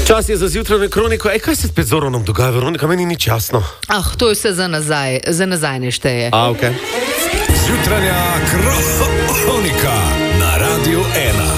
Čas je za zjutrajno kroniko. Kaj se spet z Zoronom dogaja, Veronika? Meni ni jasno. To je vse za nazaj ne šteje. Ok. Zjutrajna kronika na Radiu 1.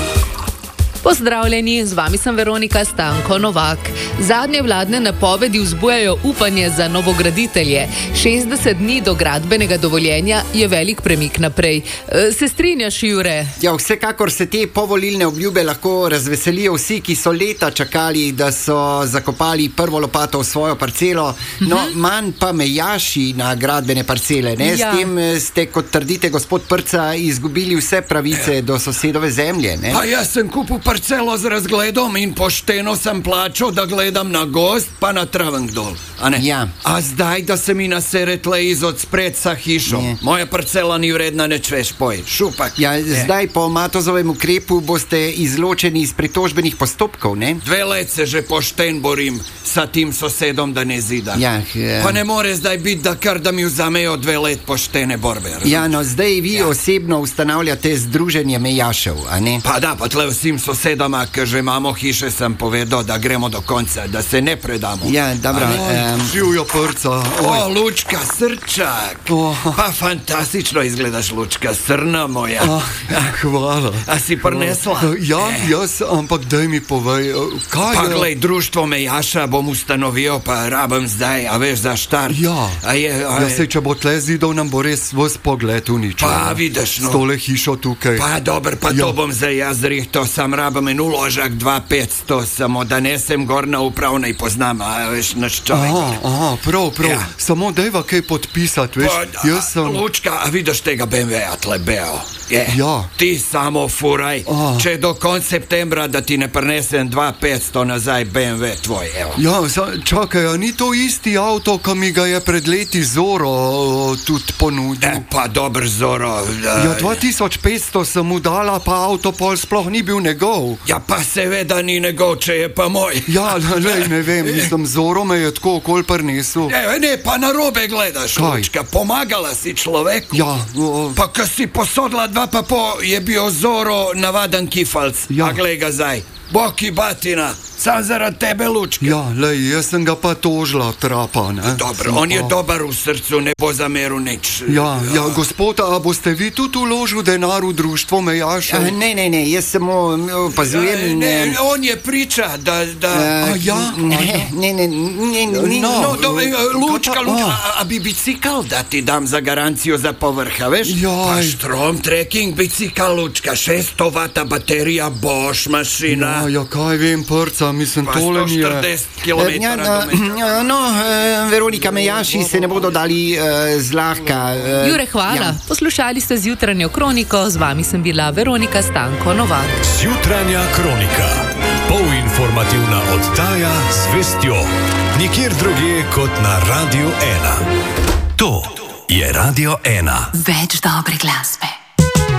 Pozdravljeni, z vami sem Veronika Stanko Novak. Zadnje vladne napovedi vzbujajo upanje za novograditelje. 60 dni do gradbenega dovoljenja je velik premik naprej. Se strinjaš, Jure? Ja, vsekakor se te povolilne obljube lahko razveselijo vsi, ki so leta čakali, da so zakopali prvo lopato v svojo parcelo. No, manj pa mejaši na gradbene parcele. Ne? Ja. S tem ste, kot trdite, gospod Prca, izgubili vse pravice do sosedove zemlje. Ne? Pa jaz sem kupil parcelo z razgledom in pošteno sem plačal, da gledam na gozd pa na traven dol. Ja. A zdaj, da se mi nasere tle iz odspred sa hišo. Ne. Moja parcela ni vredna nič več, poj. Šupak. Ja, zdaj po Matozovem ukrepu boste izločeni iz pritožbenih postopkov, ne? 2 let se že pošten borim sa tim sosedom, da ne zida. Ja, Pa ne more zdaj biti, da kar da mi vzamejo 2 let poštene borbe. ja, no, zdaj vi osebno ustanavljate združenje mejašev, a ne? Pa da, pa tle vsem sosedama, ki že imamo hiše, sem povedal, da gremo do konca, da se ne predamo. Ja, dobro. Živjo Prca. O, Lučka, srčak. Pa fantastično izgledaš, Lučka, srna moja. Hvala. A si prinesla? Ja, jaz, ampak daj mi povej, kaj Pa je... glej, društvo mejaša bom ustanovil, pa rabim zdaj, a veš, za štart. Ja, Ja, sej, če bo tle zidov, nam bo res vs pogled uničil. Pa vidiš, no. S tole hišo tukaj. Pa dober, pa to bom zdaj jaz rihto, sam rabim en uložak 2-500, samo da nesem gor na upravnej poznam, a veš, naš človek. Aha, prav. Ja. Samo dajva kaj podpisati, veš, jaz sem... Lučka, a vidiš tega BMW-a tle beo? Ja. Ti samo furaj, če do konca septembra, da ti ne prinesem 2-500 nazaj BMW tvoj, evo. Ja, čakaj, a ni to isti avto, ki mi ga je pred leti Zoro tudi ponudil? Pa dober Zoro. Ja, 2500 sem mu dala, pa avto pol sploh ni bil njegov. Ja, pa seveda ni njegov, če je pa moj. Ja, lej, ne vem, mislim, Zoro me je tako okol prinesel. Ne, pa narobe gledaš, Kaj? Lučka, pomagala si človeku. Ja, Pa ko si posodila 2,5, je bil Zoro navaden kifalc. Ja. A glej ga zdaj, boki batina, sam zaradi tebe, Lučka. ja, lej, jaz sem ga pa tožila, trapa, ne? Dobro, on je dober v srcu, ne bo zameril nič. Ja, gospod, a boste vi tudi uložil denar v društvo mejašev? Ne, jaz samo opazujem. On je priča, da... Lučka, a bi bicikl da ti dam za garancijo za povrha, veš? Jaj. Pa Strom trekking bicikl, Lučka, 600 vata baterija, Bosch mašina. Ja, kaj vem, Prca, mislim, Pa tole mi je... 140 kilometara do Veronika, mejaši se ne bodo dali zlahka. Jure, hvala. Ja. Poslušali ste zjutrajno kroniko, z vami sem bila Veronika Stanko Novak. Zjutrajna kronika. Polinformativna oddaja z vestjo. Nikjer drugje kot na Radiu 1. To je Radio 1. Več dobre glasbe.